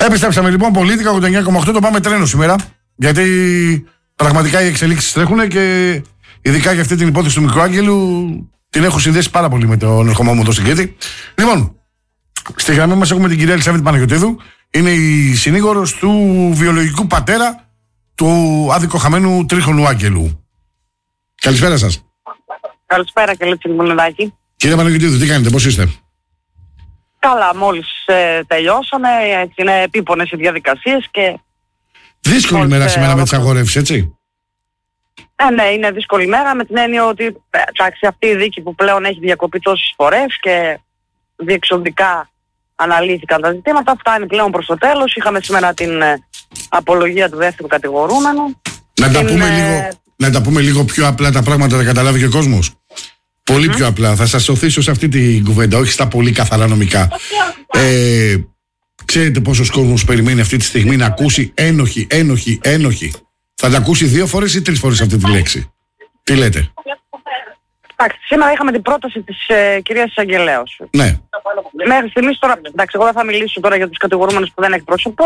Επιστρέψαμε λοιπόν. Πολίτικα 89,8. Το πάμε τρένο σήμερα. Γιατί πραγματικά οι εξελίξεις τρέχουν και ειδικά για αυτή την υπόθεση του Μικροάγγελου την έχω συνδέσει πάρα πολύ με τον ερχομό μου εδώ στην Κρήτη. Λοιπόν, στη γραμμή μας έχουμε την κυρία Ελισάβετ Παναγιωτίδου. Είναι η συνήγορος του βιολογικού πατέρα του αδικοχαμένου τρίχωνου Άγγελου. Καλησπέρα σας. Καλησπέρα, καλή Τσιμπονεδάκη. Κυρία Παναγιωτίδου, τι κάνετε, πώς είστε? Καλά, μόλις τελειώσαμε, έτσι είναι επίπονες οι διαδικασίες και... Δύσκολη μέρα σήμερα με τις αγορεύσεις, έτσι? Ναι, είναι δύσκολη μέρα με την έννοια ότι εντάξει, αυτή η δίκη που πλέον έχει διακοπεί τόσες φορές και διεξοδικά αναλύθηκαν τα ζητήματα, φτάνει πλέον προς το τέλος. Είχαμε σήμερα την απολογία του δεύτερου κατηγορούμενου. Να τα πούμε λίγο πιο απλά τα πράγματα, να καταλάβει και ο κόσμος. Πολύ πιο απλά. Θα σας οθήσω σε αυτή την κουβέντα, όχι στα πολύ καθαρά νομικά. Ξέρετε πόσος κόσμος περιμένει αυτή τη στιγμή να ακούσει ένοχη. Θα τα ακούσει 2 φορές ή 3 φορές αυτή τη λέξη? Τι λέτε? Εντάξει, σήμερα είχαμε την πρόταση της κυρίας Εισαγγελέως. Ναι. Μέχρι στιγμής τώρα, εντάξει, εγώ δεν θα μιλήσω τώρα για τους κατηγορούμενους που δεν εκπροσωπώ.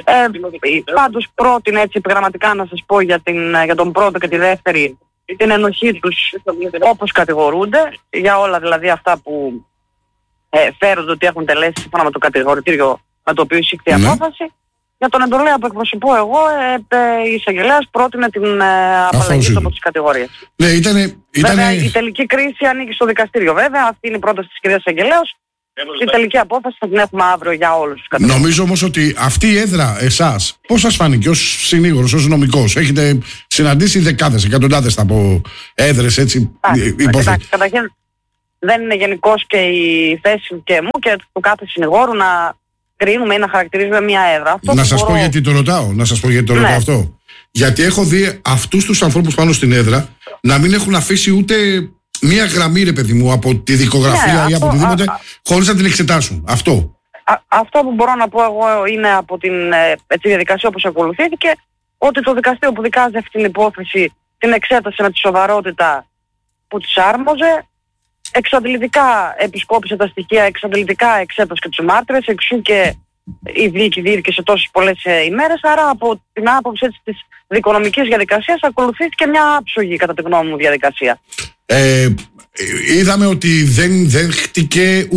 Πάντως πρότεινε έτσι επιγραμματικά να σας πω για τον πρώτο και τη δεύτερη την ενοχή τους όπως κατηγορούνται, για όλα δηλαδή αυτά που φέρονται ότι έχουν τελέσει σύμφωνα με το κατηγορητήριο με το οποίο εισήχθη η απόφαση. Για τον εντολέα που εκπροσωπώ εγώ, η Εισαγγελέας πρότεινε την απαλλαγή από τις κατηγορίες. Ναι, βέβαια η τελική κρίση ανήκει στο δικαστήριο. Βέβαια, αυτή είναι η πρόταση της κυρίας Εισαγγελέως. Η τελική απόφαση θα την έχουμε αύριο για όλους τους κατηγορίες. Νομίζω όμως ότι αυτή η έδρα εσάς, πώς σας φάνηκε ως συνήγορος, ως νομικός? Έχετε συναντήσει δεκάδες, εκατοντάδες θα πω έδρες, έτσι, εντάξει, καταρχήν δεν είναι γενικώς και η θέση και μου και του κάθε συνηγόρου να κρίνουμε ή να χαρακτηρίζουμε μια έδρα. Να σας πω γιατί το ρωτάω. Αυτό. Γιατί έχω δει αυτούς τους ανθρώπους πάνω στην έδρα να μην έχουν αφήσει ούτε μία γραμμή, ρε παιδί μου, από τη δικογραφία ή από οτιδήποτε, χωρίς να την εξετάσουν. Αυτό που μπορώ να πω εγώ είναι από την διαδικασία όπως ακολουθήθηκε, ότι το δικαστήριο που δικάζει αυτή την υπόθεση την εξέτασε με τη σοβαρότητα που της άρμοζε, εξαντλητικά επισκόπησε τα στοιχεία, εξαντλητικά εξέτασε και τους μάρτυρες, εξού και η δίκη διήρκησε τόσες πολλές ημέρες, άρα από την άποψη έτσι, της δικονομικής διαδικασίας ακολουθήθηκε μια άψογη κατά τη γνώμη μου διαδικασία. Είδαμε ότι δεν δέχτηκε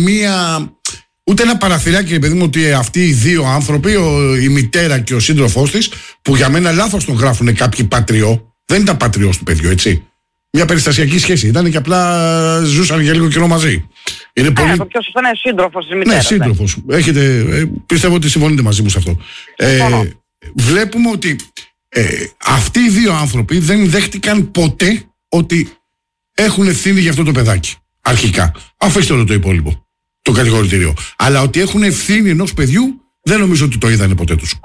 ούτε ένα παραθυράκι, ρε παιδί μου, ότι αυτοί οι 2 άνθρωποι, η μητέρα και ο σύντροφός της, που για μένα λάθος τον γράφουν κάποιοι πατριό, δεν ήταν πατριός του παιδιού, έτσι. Μια περιστασιακή σχέση ήταν και απλά ζούσαν για λίγο καιρό μαζί. Είναι πολύ... το πιο σωστό είναι σύντροφος της μητέρας. Ναι, σύντροφος. Πιστεύω ότι συμφωνείτε μαζί μου σε αυτό. Βλέπουμε ότι αυτοί οι 2 άνθρωποι δεν δέχτηκαν ποτέ ότι έχουν ευθύνη για αυτό το παιδάκι. Αρχικά. Αφήστε όλο το υπόλοιπο. Το κατηγορητήριο. Αλλά ότι έχουν ευθύνη ενός παιδιού, δεν νομίζω ότι το είδανε ποτέ τους.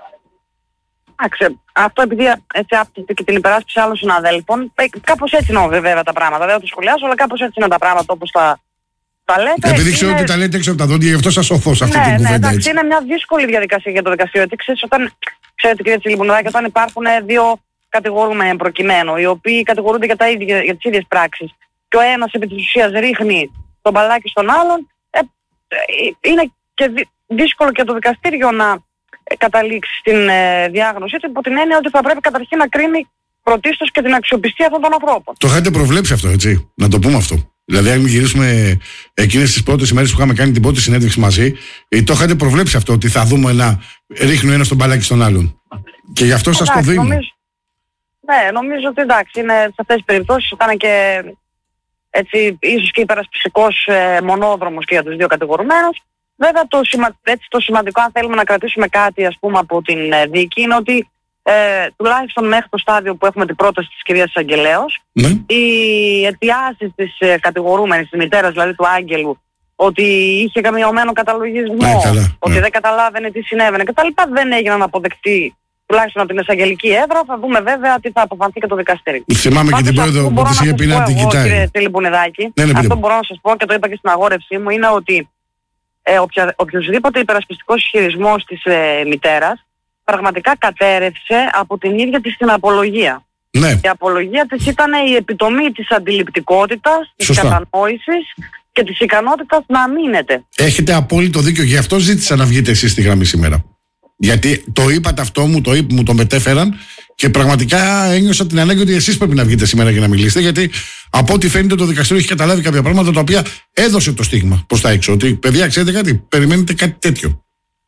Αυτό επειδή έτσι άπτεται και την υπεράσπιση άλλων συναδέλφων, κάπως έτσι είναι βέβαια τα πράγματα. Δεν θα το σχολιάσω, αλλά κάπως έτσι είναι τα πράγματα όπως τα λέτε. Επειδή ξέρω ότι τα λέτε έξω από τα δόντια, γι' αυτό σας οθώ σε αυτή την κουβέντα. Εντάξει, είναι μια δύσκολη διαδικασία για το δικαστήριο. Ξέρετε κύριε Τσιλιμπονεδάκη, όταν υπάρχουν 2 κατηγορούμενοι προκειμένου, οι οποίοι κατηγορούνται για τις ίδιες πράξεις, και ο ένας επί της ουσίας ρίχνει τον μπαλάκι στον άλλον, είναι και δύσκολο και το δικαστήριο να καταλήξει στην διάγνωση του, υπό την έννοια ότι θα πρέπει καταρχήν να κρίνει πρωτίστως και την αξιοπιστία αυτών των ανθρώπων. Το είχατε προβλέψει αυτό, έτσι, να το πούμε αυτό. Δηλαδή, αν γυρίσουμε εκείνες τις πρώτες ημέρες που είχαμε κάνει την πρώτη συνέντευξη μαζί, το είχατε προβλέψει αυτό, ότι θα δούμε να ρίχνει ο ένας τον μπαλάκι στον άλλον. Και γι' αυτό σας το δίνω. Νομίζω ότι εντάξει, είναι σε αυτές τις περιπτώσεις ήταν και έτσι, ίσως και υπερασπιστικός μονόδρομος και για τους 2 κατηγορουμένους. Βέβαια το σημαντικό, αν θέλουμε να κρατήσουμε κάτι ας πούμε από την δίκη, είναι ότι τουλάχιστον μέχρι το στάδιο που έχουμε την πρόταση της κυρίας Εισαγγελέως, οι αιτιάσεις της κατηγορούμενης, της μητέρας δηλαδή του Άγγελου, ότι είχε καμιωμένο καταλογισμό, ότι δεν καταλάβαινε τι συνέβαινε κτλ. Δεν έγιναν αποδεκτοί τουλάχιστον από την εισαγγελική έδρα. Θα δούμε βέβαια τι θα αποφανθεί και το δικαστήριο. Θυμάμαι και την πρόεδρο που της είχε πει να την κοιτάει. Κύριε Τσιλιμπονεδάκη, αυτό που μπορώ να σας πω και το είπα και στην αγόρευσή μου είναι ότι οποιοσδήποτε υπερασπιστικός ισχυρισμός της μητέρας πραγματικά κατέρευσε από την ίδια της την απολογία. Η απολογία της ήταν η επιτομή της αντιληπτικότητας, της κατανόησης και της ικανότητας να αμήνεται. Έχετε απόλυτο δίκιο. Γι' αυτό ζήτησα να βγείτε εσείς στη γραμμή σήμερα. Γιατί το είπατε αυτό, μου το μετέφεραν και πραγματικά ένιωσα την ανάγκη ότι εσείς πρέπει να βγείτε σήμερα και να μιλήσετε. Γιατί από ό,τι φαίνεται το δικαστήριο έχει καταλάβει κάποια πράγματα τα οποία έδωσε το στίγμα προς τα έξω. Ότι παιδιά, ξέρετε κάτι, περιμένετε κάτι τέτοιο.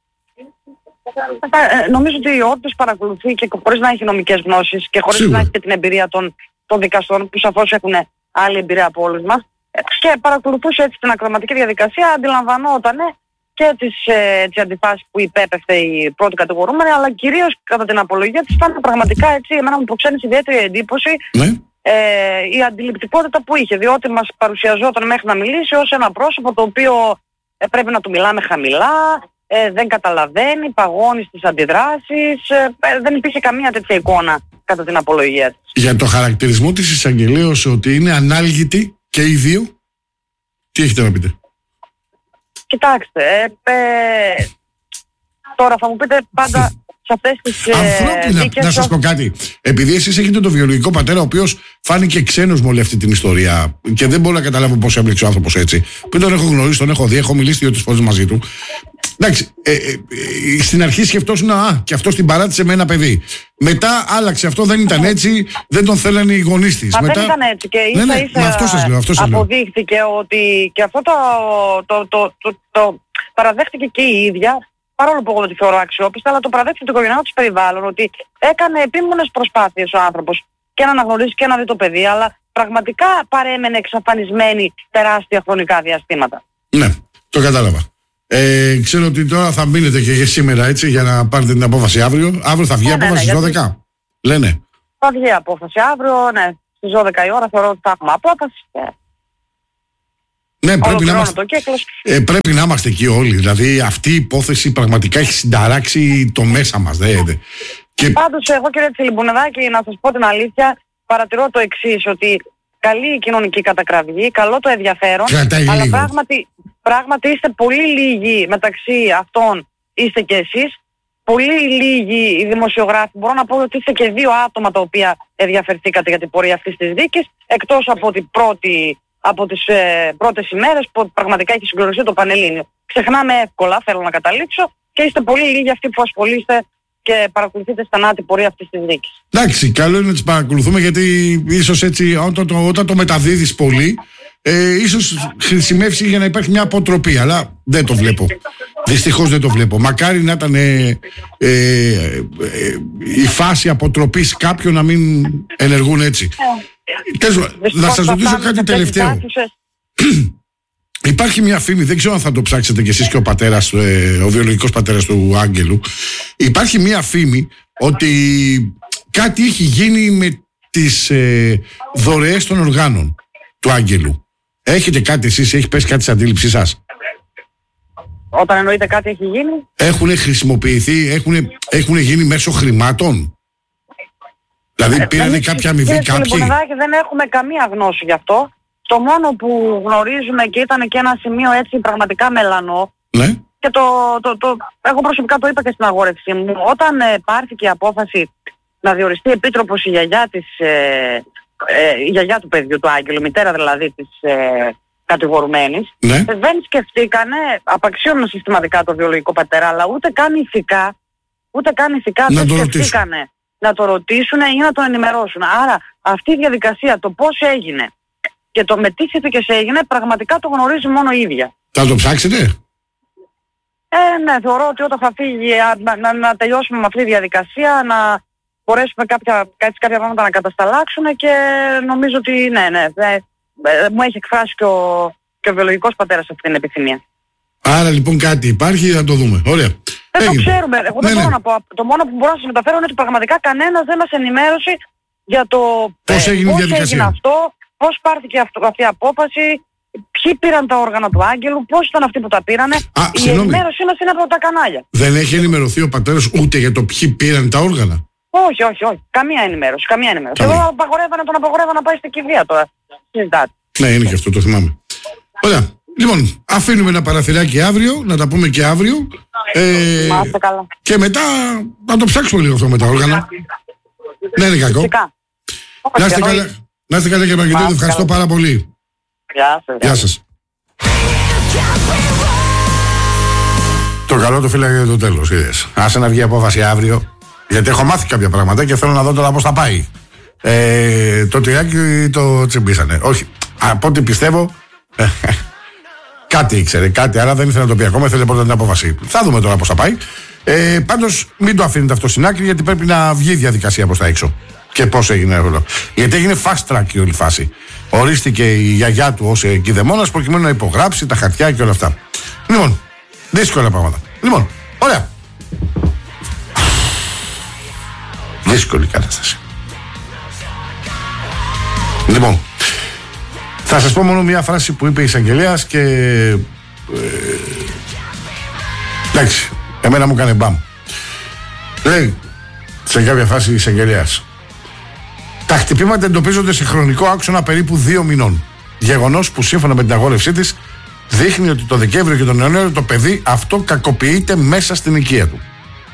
Νομίζω ότι όποιος παρακολουθεί και χωρίς να έχει νομικές γνώσεις και χωρίς να έχει και την εμπειρία των δικαστών, που σαφώς έχουν άλλη εμπειρία από όλους μας, και παρακολουθούσε έτσι την ακροματική διαδικασία, αντιλαμβανόταν και τις αντιφάσεις που υπέπεφτε η πρώτη κατηγορούμενη, αλλά κυρίως κατά την απολογία της ήταν πραγματικά έτσι, εμένα μου προξένησε ιδιαίτερη εντύπωση η αντιληπτικότητα που είχε, διότι μας παρουσιαζόταν μέχρι να μιλήσει ως ένα πρόσωπο το οποίο πρέπει να του μιλάμε χαμηλά, δεν καταλαβαίνει, παγώνει στις αντιδράσεις, δεν υπήρχε καμία τέτοια εικόνα κατά την απολογία της. Για το χαρακτηρισμό της εισαγγελέως ότι είναι ανάλγητη και οι δύο, τι έχετε να πείτε? Κοιτάξτε, τώρα θα μου πείτε πάντα σε αυτές τις ανθρώπινα, να σας πω κάτι. Επειδή εσείς έχετε τον βιολογικό πατέρα, ο οποίος φάνηκε ξένος με όλη αυτή την ιστορία και δεν μπορώ να καταλάβω πώς έμπλεξε ο άνθρωπος έτσι. Που τον έχω γνωρίσει, τον έχω δει, έχω μιλήσει 2-3 φορές μαζί του. Εντάξει, στην αρχή σκεφτόσουν και αυτό την παράτησε με ένα παιδί. Μετά άλλαξε, αυτό δεν ήταν έτσι, δεν τον θέλανε οι γονείς της. Μετά... δεν ήταν έτσι και ίσα-ίσα αποδείχθηκε ότι και αυτό το παραδέχτηκε και η ίδια, παρόλο που εγώ δεν τη θεωρώ αξιόπιστα, αλλά το παραδέχτηκε το οικογενειακό της περιβάλλον, ότι έκανε επίμονες προσπάθειες ο άνθρωπος και να αναγνωρίσει και να δει το παιδί, αλλά πραγματικά παρέμενε εξαφανισμένη τεράστια χρονικά διαστήματα. Ναι, το κατάλαβα. Ξέρω ότι τώρα θα μείνετε και σήμερα έτσι για να πάρετε την απόφαση αύριο. Αύριο θα βγει απόφαση στις 12. Λένε. Θα βγει απόφαση αύριο, ναι. Στις 12 η ώρα θεωρώ ότι θα έχουμε απόφαση. Ναι, πρέπει να είμαστε εκεί όλοι. Δηλαδή αυτή η υπόθεση πραγματικά έχει συνταράξει το μέσα μας. Και... Πάντως εγώ, κύριε Τσιλιμπουνεδάκη, να σας πω την αλήθεια, παρατηρώ το εξής, ότι καλή η κοινωνική κατακραυγή, καλό το ενδιαφέρον, αλλά πράγματι είστε πολύ λίγοι μεταξύ αυτών, είστε και εσείς, πολύ λίγοι οι δημοσιογράφοι. Μπορώ να πω ότι είστε και 2 άτομα τα οποία ενδιαφερθήκατε για την πορεία αυτής της δίκης, εκτός από τις πρώτες ημέρες που πραγματικά έχει συγκλονιστεί το Πανελλήνιο. Ξεχνάμε εύκολα, θέλω να καταλήξω, και είστε πολύ λίγοι αυτοί που ασχολείστε και παρακολουθείτε στενά την πορεία αυτής της δίκης. Εντάξει, καλό είναι να τις παρακολουθούμε, γιατί ίσως έτσι όταν το μεταδίδεις πολύ, ίσως χρησιμεύσει για να υπάρχει μια αποτροπή, αλλά δεν το βλέπω. Δυστυχώς δεν το βλέπω. Μακάρι να ήταν η φάση αποτροπής κάποιων να μην ενεργούν έτσι. Να σας ρωτήσω κάτι τελευταίο. Υπάρχει μια φήμη, δεν ξέρω αν θα το ψάξετε κι εσείς και ο πατέρας, ο βιολογικός πατέρας του Άγγελου. Υπάρχει μια φήμη ότι κάτι έχει γίνει με τις δωρεές των οργάνων του Άγγελου. Έχετε κάτι εσείς, έχει πέσει κάτι στην αντίληψή σας? Όταν εννοείται κάτι έχει γίνει? Έχουν χρησιμοποιηθεί, έχουν γίνει μέσω χρημάτων? Δηλαδή πήρανε κάποια αμοιβή κάποιοι? Δεν έχουμε καμία γνώση γι' αυτό. Το μόνο που γνωρίζουμε, και ήταν και ένα σημείο έτσι πραγματικά μελανό, ναι, και εγώ προσωπικά το είπα και στην αγόρευσή μου, όταν πάρθηκε η απόφαση να διοριστεί επίτροπος η γιαγιά η γιαγιά του παιδιού του Άγγελου, μητέρα δηλαδή της κατηγορουμένης, ναι, δεν σκεφτήκανε, απαξίωναν συστηματικά το βιολογικό πατέρα, αλλά ούτε καν ηθικά δεν σκεφτήκανε να το ρωτήσουν ή να τον ενημερώσουν. Άρα αυτή η διαδικασία, το πώς έγινε και το με τι συνθήκες έγινε, πραγματικά το γνωρίζει μόνο η ίδια. Θα το ψάξετε? Ναι, θεωρώ ότι όταν θα φύγει να τελειώσουμε με αυτή τη διαδικασία, να μπορέσουμε κάποια πράγματα να κατασταλάξουν, και νομίζω ότι μου έχει εκφράσει και ο βιολογικός πατέρας αυτή την επιθυμία. Άρα λοιπόν κάτι υπάρχει, θα το δούμε. Ωραία. Δεν το ξέρουμε. Εγώ δεν μπορώ να πω. Το μόνο που μπορώ να σας μεταφέρω είναι ότι πραγματικά κανένας δεν μας ενημέρωσε για το πώς έγινε αυτό, πώς πάρθηκε αυτή η απόφαση, ποιοι πήραν τα όργανα του Άγγελου, πώς ήταν αυτοί που τα πήρανε. Η ενημέρωσή μας είναι από τα κανάλια. Δεν έχει ενημερωθεί ο πατέρας ούτε για το ποιοι πήραν τα όργανα? Όχι. Καμία ενημέρωση. Εγώ τον απαγορεύα να πάει στην κηδεία τώρα. Συζητάτε. Ναι, είναι και αυτό, το θυμάμαι. Ωραία. Λοιπόν, αφήνουμε ένα παραθυράκι αύριο, να τα πούμε και αύριο. Καλά. Και μετά να το ψάξουμε λίγο αυτό με τα όργανα. Ναι, είναι κακό. Να είστε καλά, κύριε Μαργαριτίδου, ευχαριστώ πάρα πολύ. Γεια σας. Το καλό του φύλαγε το τέλος. Άσε να βγει απόφαση αύριο. Γιατί έχω μάθει κάποια πράγματα και θέλω να δω τώρα πώς θα πάει. Το Τριάκι το τσιμπήσανε. Όχι. Από ό,τι πιστεύω. Κάτι ήξερε, κάτι. Άρα δεν ήθελε να το πει ακόμα. Ήθελε πρώτα την απόφαση. Θα δούμε τώρα πώς θα πάει. Πάντως μην το αφήνετε αυτό στην άκρη, γιατί πρέπει να βγει η διαδικασία προς τα έξω. Και πώς έγινε αυτό. Γιατί έγινε fast track η όλη φάση. Ορίστηκε η γιαγιά του ως κηδεμόνας προκειμένου να υπογράψει τα χαρτιά και όλα αυτά. Λοιπόν, δύσκολα πράγματα. Λοιπόν, ωραία. Δύσκολη κατάσταση. Λοιπόν, θα σας πω μόνο μια φράση που είπε η εισαγγελέας και εντάξει, εμένα μου έκανε μπαμ. Λέει σε κάποια φάση η εισαγγελέας: τα χτυπήματα εντοπίζονται σε χρονικό άξονα περίπου 2 μηνών. Γεγονός που σύμφωνα με την αγόρευσή της δείχνει ότι το Δεκέμβριο και τον Ιανουάριο το παιδί αυτό κακοποιείται μέσα στην οικία του.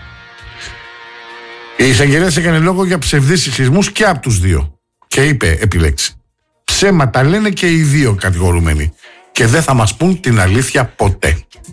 Η εισαγγελέας έκανε λόγο για ψευδείς συσχισμούς και από τους δύο. Και είπε επιλέξει: ψέματα λένε και οι δύο κατηγορούμενοι και δεν θα μας πούν την αλήθεια ποτέ.